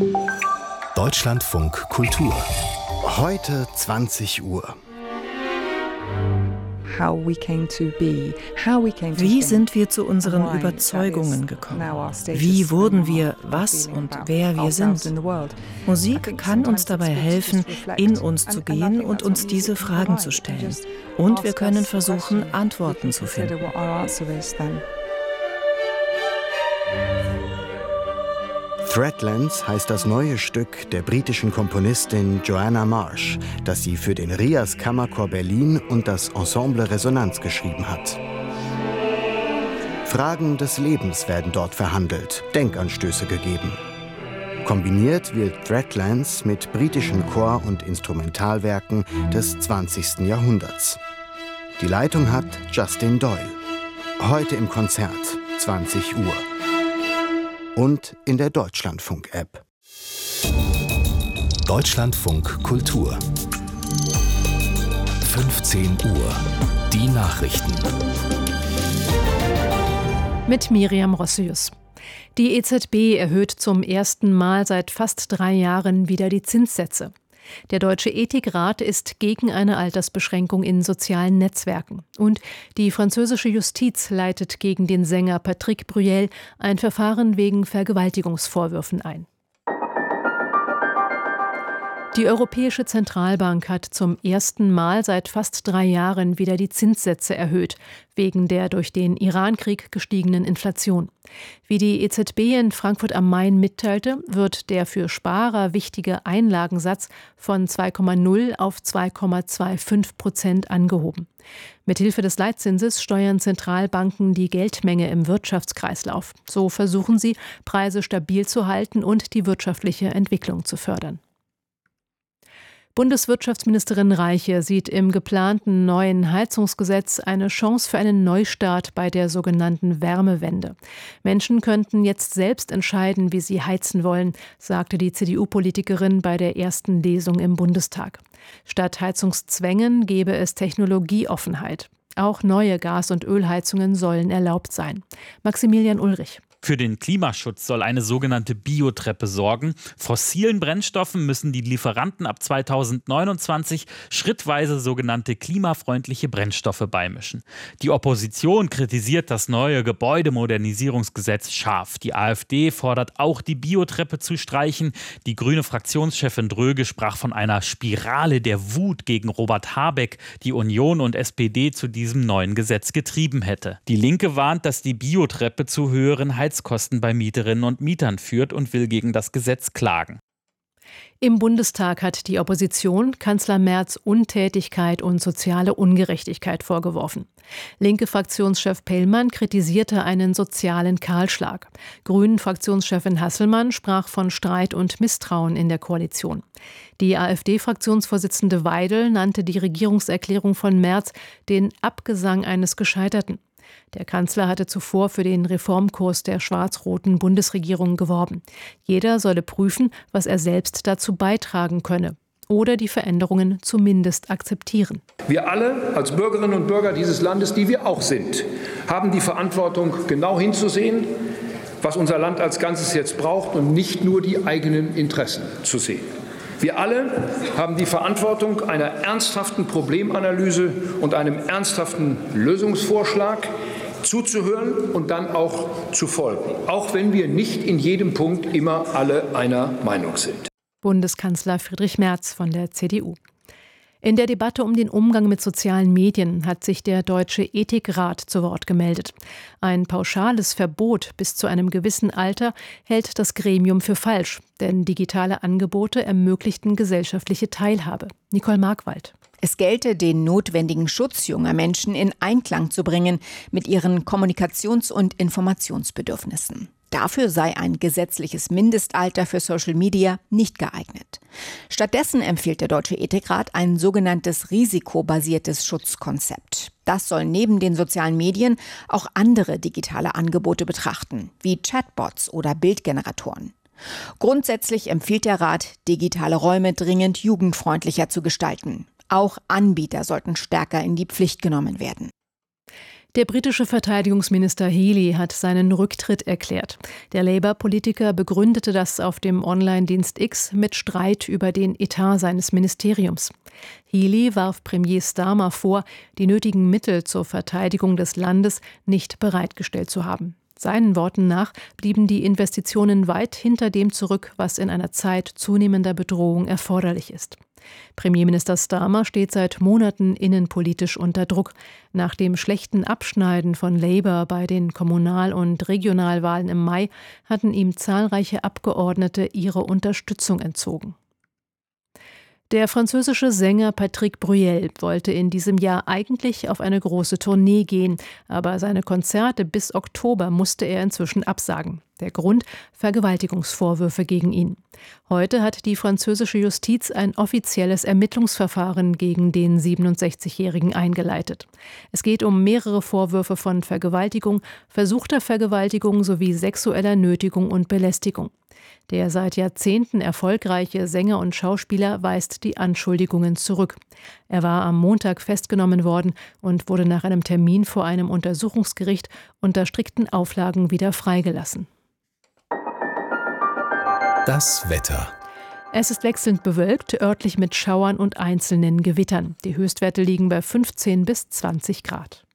Deutschlandfunk Kultur. Heute 20 Uhr. Wie sind wir zu unseren Überzeugungen gekommen? Wie wurden wir, was und wer wir sind? Musik kann uns dabei helfen, in uns zu gehen und uns diese Fragen zu stellen. Und wir können versuchen, Antworten zu finden. Threadlands heißt das neue Stück der britischen Komponistin Joanna Marsh, das sie für den RIAS Kammerchor Berlin und das Ensemble Resonanz geschrieben hat. Fragen des Lebens werden dort verhandelt, Denkanstöße gegeben. Kombiniert wird Threadlands mit britischen Chor- und Instrumentalwerken des 20. Jahrhunderts. Die Leitung hat Justin Doyle. Heute im Konzert, 20 Uhr. Und in der Deutschlandfunk-App. Deutschlandfunk Kultur. 15 Uhr. Die Nachrichten. Mit Miriam Rossius. Die EZB erhöht zum ersten Mal seit fast 3 Jahren wieder die Zinssätze. Der Deutsche Ethikrat ist gegen eine Altersbeschränkung in sozialen Netzwerken. Und die französische Justiz leitet gegen den Sänger Patrick Bruel ein Verfahren wegen Vergewaltigungsvorwürfen ein. Die Europäische Zentralbank hat zum ersten Mal seit fast 3 Jahren wieder die Zinssätze erhöht, wegen der durch den Irankrieg gestiegenen Inflation. Wie die EZB in Frankfurt am Main mitteilte, wird der für Sparer wichtige Einlagensatz von 2,0 auf 2,25% angehoben. Mithilfe des Leitzinses steuern Zentralbanken die Geldmenge im Wirtschaftskreislauf. So versuchen sie, Preise stabil zu halten und die wirtschaftliche Entwicklung zu fördern. Bundeswirtschaftsministerin Reiche sieht im geplanten neuen Heizungsgesetz eine Chance für einen Neustart bei der sogenannten Wärmewende. Menschen könnten jetzt selbst entscheiden, wie sie heizen wollen, sagte die CDU-Politikerin bei der ersten Lesung im Bundestag. Statt Heizungszwängen gebe es Technologieoffenheit. Auch neue Gas- und Ölheizungen sollen erlaubt sein. Maximilian Ulrich. Für den Klimaschutz soll eine sogenannte Biotreppe sorgen. Fossilen Brennstoffen müssen die Lieferanten ab 2029 schrittweise sogenannte klimafreundliche Brennstoffe beimischen. Die Opposition kritisiert das neue Gebäudemodernisierungsgesetz scharf. Die AfD fordert auch, die Biotreppe zu streichen. Die grüne Fraktionschefin Dröge sprach von einer Spirale der Wut gegen Robert Habeck, die Union und SPD zu diesem neuen Gesetz getrieben hätte. Die Linke warnt, dass die Biotreppe zu höheren Heizkosten bei Mieterinnen und Mietern führt und will gegen das Gesetz klagen. Im Bundestag hat die Opposition Kanzler Merz Untätigkeit und soziale Ungerechtigkeit vorgeworfen. Linke Fraktionschef Pellmann kritisierte einen sozialen Kahlschlag. Grünen-Fraktionschefin Hasselmann sprach von Streit und Misstrauen in der Koalition. Die AfD-Fraktionsvorsitzende Weidel nannte die Regierungserklärung von Merz den Abgesang eines Gescheiterten. Der Kanzler hatte zuvor für den Reformkurs der schwarz-roten Bundesregierung geworben. Jeder solle prüfen, was er selbst dazu beitragen könne oder die Veränderungen zumindest akzeptieren. Wir alle als Bürgerinnen und Bürger dieses Landes, die wir auch sind, haben die Verantwortung, genau hinzusehen, was unser Land als Ganzes jetzt braucht und nicht nur die eigenen Interessen zu sehen. Wir alle haben die Verantwortung einer ernsthaften Problemanalyse und einem ernsthaften Lösungsvorschlag zuzuhören und dann auch zu folgen, auch wenn wir nicht in jedem Punkt immer alle einer Meinung sind. Bundeskanzler Friedrich Merz von der CDU. In der Debatte um den Umgang mit sozialen Medien hat sich der Deutsche Ethikrat zu Wort gemeldet. Ein pauschales Verbot bis zu einem gewissen Alter hält das Gremium für falsch, denn digitale Angebote ermöglichten gesellschaftliche Teilhabe. Nicole Markwald. Es gelte, den notwendigen Schutz junger Menschen in Einklang zu bringen mit ihren Kommunikations- und Informationsbedürfnissen. Dafür sei ein gesetzliches Mindestalter für Social Media nicht geeignet. Stattdessen empfiehlt der Deutsche Ethikrat ein sogenanntes risikobasiertes Schutzkonzept. Das soll neben den sozialen Medien auch andere digitale Angebote betrachten, wie Chatbots oder Bildgeneratoren. Grundsätzlich empfiehlt der Rat, digitale Räume dringend jugendfreundlicher zu gestalten. Auch Anbieter sollten stärker in die Pflicht genommen werden. Der britische Verteidigungsminister Healey hat seinen Rücktritt erklärt. Der Labour-Politiker begründete das auf dem Online-Dienst X mit Streit über den Etat seines Ministeriums. Healey warf Premier Starmer vor, die nötigen Mittel zur Verteidigung des Landes nicht bereitgestellt zu haben. Seinen Worten nach blieben die Investitionen weit hinter dem zurück, was in einer Zeit zunehmender Bedrohung erforderlich ist. Premierminister Starmer steht seit Monaten innenpolitisch unter Druck. Nach dem schlechten Abschneiden von Labour bei den Kommunal- und Regionalwahlen im Mai hatten ihm zahlreiche Abgeordnete ihre Unterstützung entzogen. Der französische Sänger Patrick Bruel wollte in diesem Jahr eigentlich auf eine große Tournee gehen, aber seine Konzerte bis Oktober musste er inzwischen absagen. Der Grund: Vergewaltigungsvorwürfe gegen ihn. Heute hat die französische Justiz ein offizielles Ermittlungsverfahren gegen den 67-Jährigen eingeleitet. Es geht um mehrere Vorwürfe von Vergewaltigung, versuchter Vergewaltigung sowie sexueller Nötigung und Belästigung. Der seit Jahrzehnten erfolgreiche Sänger und Schauspieler weist die Anschuldigungen zurück. Er war am Montag festgenommen worden und wurde nach einem Termin vor einem Untersuchungsgericht unter strikten Auflagen wieder freigelassen. Das Wetter. Es ist wechselnd bewölkt, örtlich mit Schauern und einzelnen Gewittern. Die Höchstwerte liegen bei 15 bis 20 Grad.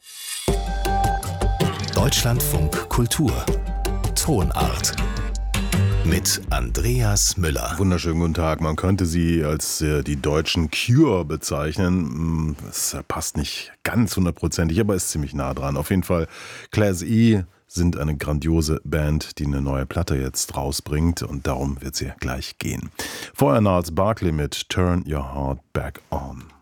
Deutschlandfunk Kultur. Tonart. Mit Andreas Müller. Wunderschönen guten Tag. Man könnte sie als die deutschen Cure bezeichnen. Das passt nicht ganz hundertprozentig, aber ist ziemlich nah dran. Auf jeden Fall, Class E sind eine grandiose Band, die eine neue Platte jetzt rausbringt, und darum wird es hier gleich gehen. Vorher Gnarls Barkley mit Turn Your Heart Back On.